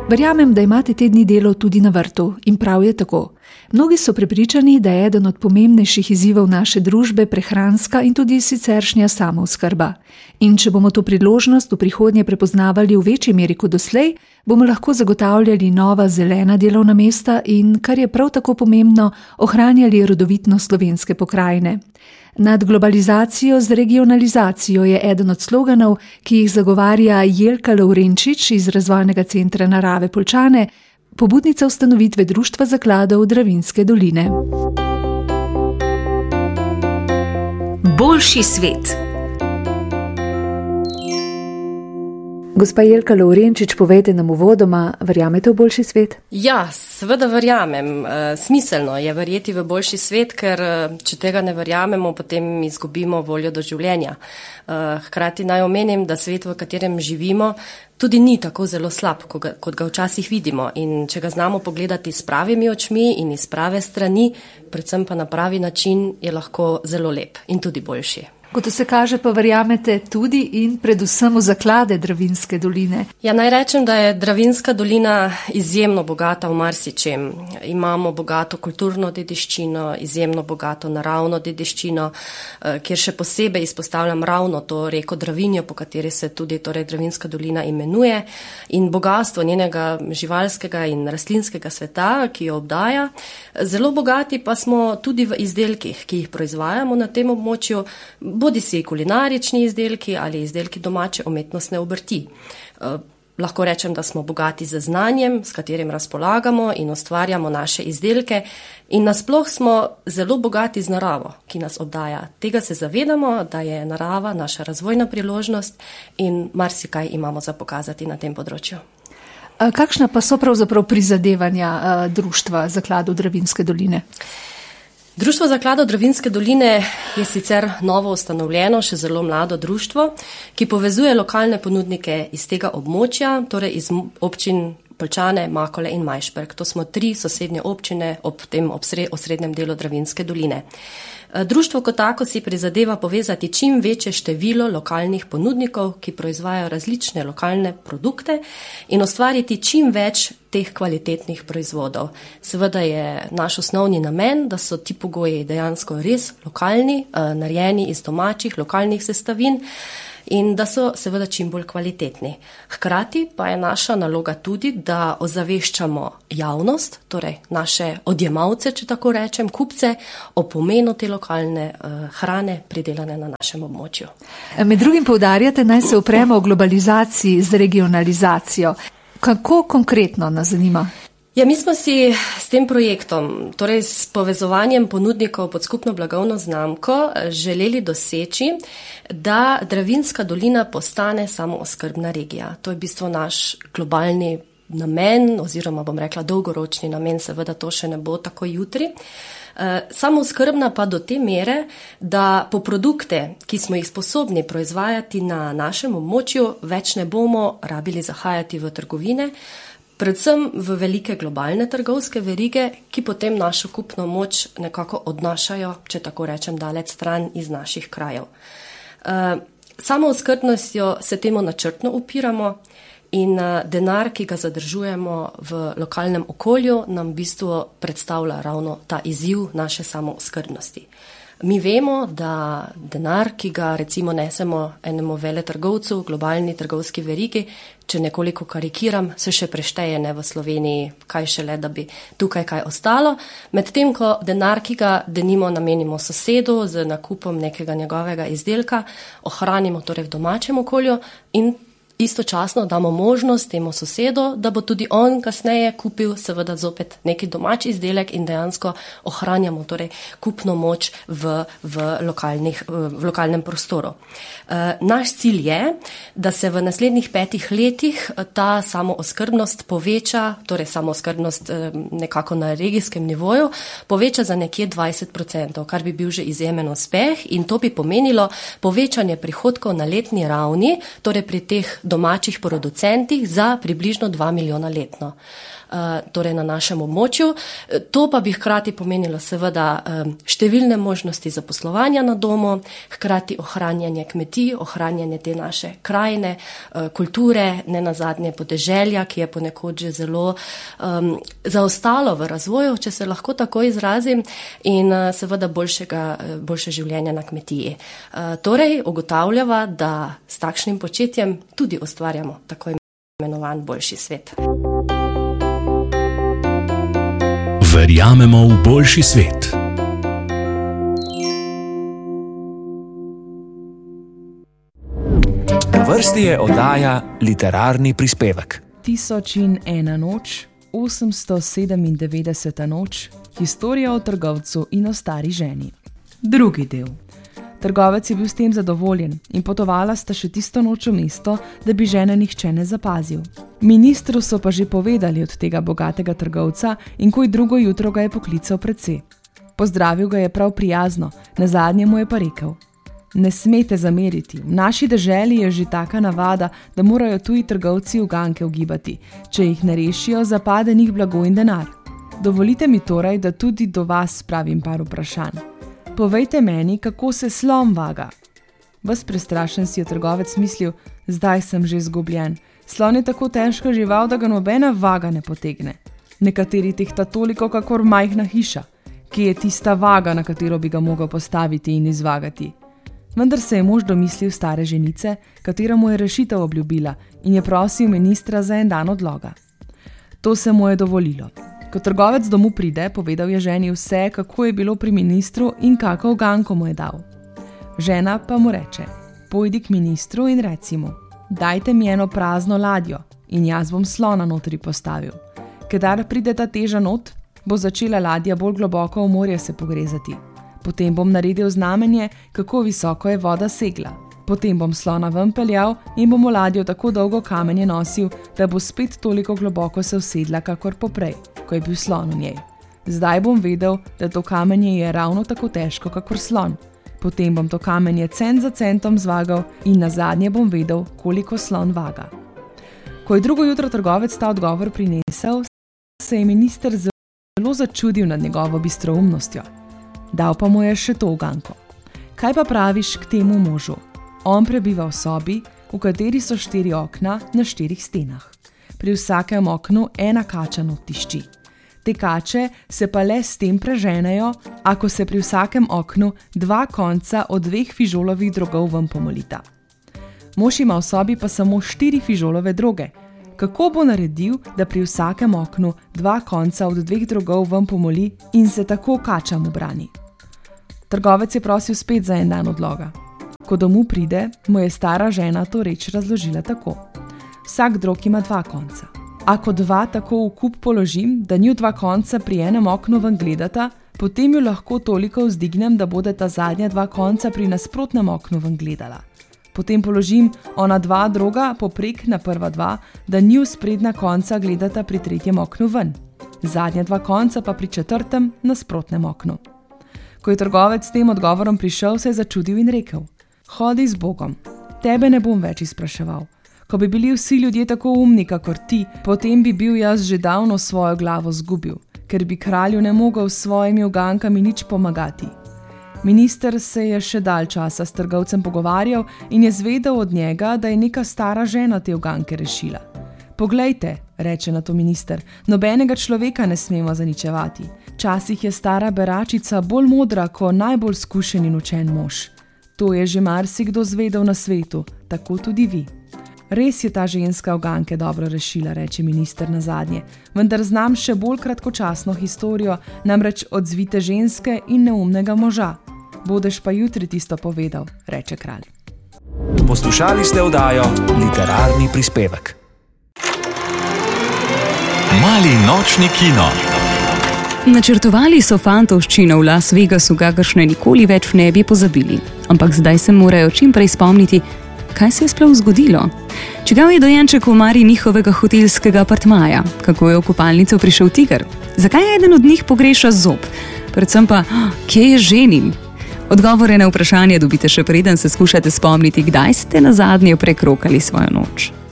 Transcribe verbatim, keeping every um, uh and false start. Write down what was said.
Verjamem, da imate te dni delo tudi na vrtu in prav je tako. Mnogi so prepričani, da je eden od pomembnejših izzivov naše družbe prehranska in tudi siceršnja samooskrba. In če bomo to priložnost v prihodnje prepoznavali v večji meri kot doslej, bomo lahko zagotavljali nova zelena delovna mesta in, kar je prav tako pomembno, ohranjali rodovitnost slovenske pokrajine. Nad globalizacijo z regionalizacijo je eden od sloganov, ki jih zagovarja Jelka Lovrenčič iz Razvojnega centra narave Poljčane, pobudnica ustanovitve Društva zakladov Dravinjske doline. Boljši svet. Gospa Jelka Lovrenčič, povejte nam uvodoma, verjamete v boljši svet? Ja, seveda verjamem. Smiselno je verjeti v boljši svet, ker če tega ne verjamemo, potem izgubimo voljo do življenja. Hkrati naj omenim, da svet, v katerem živimo, tudi ni tako zelo slab, kot ga včasih vidimo. In če ga znamo pogledati s pravimi očmi in iz prave strani, predvsem pa na pravi način, je lahko zelo lep in tudi boljši. Kot se kaže, pa verjamete tudi in predvsem v zaklade Dravinjske doline. Ja, naj rečem, da je Dravinjska dolina izjemno bogata v marsičem. Imamo bogato kulturno dediščino, izjemno bogato naravno dediščino, kjer še posebej izpostavljam ravno to reko Dravinjo, po kateri se tudi torej Dravinjska dolina imenuje, in bogatstvo njenega živalskega in rastlinskega sveta, ki jo obdaja. Zelo bogati pa smo tudi v izdelkih, ki jih proizvajamo na tem območju, bodi si kulinarični izdelki ali izdelki domače umetnostne obrti. Eh, lahko rečem, da smo bogati z znanjem, s katerim razpolagamo in ustvarjamo naše izdelke, in nasploh smo zelo bogati z naravo, ki nas obdaja. Tega se zavedamo, da je narava naša razvojna priložnost in marsikaj imamo za pokazati na tem področju. Kakšna pa so pravzaprav prizadevanja Društva zakladov Dravinjske doline? Društvo zakladov Dravinjske doline je sicer novo ustanovljeno, še zelo mlado društvo, ki povezuje lokalne ponudnike iz tega območja, torej iz občin Poljčane, Makole in Majšperk. To smo tri sosednje občine ob tem osrednjem delu Dravinjske doline. Društvo kot tako si prizadeva povezati čim večje število lokalnih ponudnikov, ki proizvajajo različne lokalne produkte, in ustvariti čim več teh kvalitetnih proizvodov. Seveda je naš osnovni namen, da so ti pogoji dejansko res lokalni, narejeni iz domačih lokalnih sestavin, in da so seveda čim bolj kvalitetni. Hkrati pa je naša naloga tudi, da ozaveščamo javnost, torej naše odjemalce, če tako rečem, kupce, o pomenu te lokalne uh, hrane pridelane na našem območju. Med drugim poudarjate, naj se opremo o globalizaciji z regionalizacijo. Kako konkretno nas zanima? Ja, mi smo si s tem projektom, torej s povezovanjem ponudnikov pod skupno blagovno znamko, želeli doseči, da Dravinjska dolina postane samooskrbna regija. To je v bistvu naš globalni namen, oziroma bom rekla dolgoročni namen, seveda to še ne bo tako jutri. Samooskrbna pa do te mere, da po produkte, ki smo jih sposobni proizvajati na našem območju, več ne bomo rabili zahajati v trgovine, predvsem v velike globalne trgovske verige, ki potem našo kupno moč nekako odnašajo, če tako rečem, daleč stran iz naših krajev. Samooskrbnostjo se temu načrtno upiramo in denar, ki ga zadržujemo v lokalnem okolju, nam v bistvu predstavlja ravno ta izziv naše samooskrbnosti. Mi vemo, da denar, ki ga recimo nesemo enemu veletrgovcu, globalni trgovski verigi, če nekoliko karikiram, se še prešteje ne v Sloveniji, kaj šele, da bi tukaj kaj ostalo. Medtem ko denar, ki ga denimo namenimo sosedu z nakupom nekega njegovega izdelka, ohranimo torej v domačem okolju in istočasno damo možnost temu sosedu, da bo tudi on kasneje kupil seveda zopet neki domač izdelek in dejansko ohranjamo torej kupno moč v, v, lokalnih, v lokalnem prostoru. Naš cilj je, da se v naslednjih petih letih ta samooskrbnost poveča, torej samooskrbnost nekako na regijskem nivoju, poveča za nekje dvajset procentov, kar bi bil že izjemen uspeh, in to bi pomenilo povečanje prihodkov na letni ravni, torej pri teh domačih producentih za približno dva milijona letno. Uh, torej na našem območju. To pa bi hkrati pomenilo seveda um, številne možnosti zaposlovanja na domu, hkrati ohranjanje kmetij, ohranjanje te naše krajine, uh, kulture, ne nazadnje podeželja, ki je ponekod že zelo um, zaostalo v razvoju, če se lahko tako izrazim, in uh, seveda boljšega, boljše življenje na kmetiji. Uh, torej ugotavljava, da s takšnim početjem tudi ustvarjamo tako imenovan boljši svet. Verjamemo v boljši svet. Na vrsti je oddaja Literarni prispevek. Tisoč in ena noč, osemsto sedemindevetdeseta noč, historija o trgovcu in o stari ženi. Drugi del. Trgovec je bil s tem zadovoljen in potovala sta še tisto noč v mesto, da bi žene nihče ne zapazil. Ministru so pa že povedali od tega bogatega trgovca in koj drugo jutro ga je poklical predse. Pozdravil ga je prav prijazno, nazadnje mu je pa rekel: ne smete zameriti, v naši deželi je že taka navada, da morajo tuji trgovci uganke ugibati. Če jih ne rešijo, zapade njih blago in denar. Dovolite mi torej, da tudi do vas spravim par vprašanj. Povejte meni, kako se slon vaga. Ves prestrašen si je trgovec mislil: zdaj sem že izgubljen. Slon je tako težka žival, da ga nobena vaga ne potegne. Nekateri tehta toliko, kakor majhna hiša. Kje je tista vaga, na katero bi ga mogel postaviti in izvagati? Vendar se je mož domislil stare ženice, katera mu je rešitev obljubila, in je prosil ministra za en dan odloga. To se mu je dovolilo. Ko trgovec domov pride, povedal je ženi vse, kako je bilo pri ministru in kako uganko mu je dal. Žena pa mu reče: pojdi k ministru in reci mu: dajte mi eno prazno ladjo in jaz bom slona notri postavil. Kadar pride ta teža not, bo začela ladja bolj globoko v morje se pogrezati. Potem bom naredil znamenje, kako visoko je voda segla. Potem bom slona ven peljal in bom v ladjo tako dolgo kamenje nosil, da bo spet toliko globoko se usedla, kakor poprej, ko je bil slon v njej. Zdaj bom vedel, da to kamenje je ravno tako težko, kakor slon. Potem bom to kamenje cent za centom zvagal in nazadnje bom vedel, koliko slon vaga. Ko je drugo jutro trgovec ta odgovor prinesel, se je minister zelo začudil nad njegovo bistroumnostjo. Dal pa mu je še to uganko. Kaj pa praviš k temu možu? On prebiva v sobi, v kateri so štiri okna na štirih stenah. Pri vsakem oknu ena kača not tišči. Te kače se pa le s tem preženejo, ako se pri vsakem oknu dva konca od dveh fižolovih drogov ven pomolita. Mož ima v sobi pa samo štiri fižolove droge. Kako bo naredil, da pri vsakem oknu dva konca od dveh drogov ven pomoli in se tako kačam ubrani? Trgovec je prosil spet za en dan odloga. Ko domov pride, mu je stara žena to reč razložila tako: vsak drog ima dva konca. Ako dva tako v kup položim, da nju dva konca pri enem oknu ven gledata, potem ju lahko toliko vzdignem, da bode ta zadnja dva konca pri nasprotnem oknu ven gledala. Potem položim ona dva droga poprek na prva dva, da nju sprednja konca gledata pri tretjem oknu ven. Zadnja dva konca pa pri četrtem nasprotnem oknu. Ko je trgovec s tem odgovorom prišel, se je začudil in rekel: hodi z Bogom, tebe ne bom več izpraševal. Ko bi bili vsi ljudje tako umni, kakor ti, potem bi bil jaz že davno svojo glavo zgubil, ker bi kralju ne mogel s svojimi ugankami nič pomagati. Minister se je še dalj časa s trgovcem pogovarjal in je zvedel od njega, da je neka stara žena te uganke rešila. Poglejte, reče na to minister, nobenega človeka ne smemo zaničevati. Včasih je stara beračica bolj modra, kot najbolj skušen in učen mož. To je že marsikdo zvedel na svetu, tako tudi vi. Res je ta ženska uganke dobro rešila, reče minister nazadnje, vendar znam še bolj kratkočasno historijo, namreč od zvite ženske in neumnega moža. Bodeš pa jutri tisto povedal, reče kralj. Poslušali ste oddajo Literarni prispevek. Mali nočni kino. Načrtovali so fantovščino v Las Vegasu, kakršne nikoli več ne bi pozabili. Ampak zdaj se morajo čim prej spomniti, kaj se je sploh zgodilo. Čigav je dojenček v omari njihovega hotelskega apartmaja? Kako je v kopalnico prišel tiger? Zakaj eden od njih pogreša zob? Predvsem pa, kje je ženin? Odgovore na vprašanje dobite še preden se skušate spomniti, kdaj ste nazadnje prekrokali svojo noč.